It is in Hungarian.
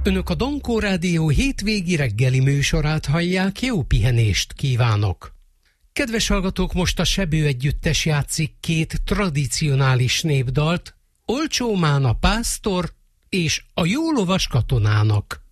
Önök a Dankó Rádió hétvégi reggeli műsorát hallják, jó pihenést kívánok! Kedves hallgatók, most a Sebő együttes játszik két tradicionális népdalt, Olcsó Mána pásztor és a Jó lovas katonának.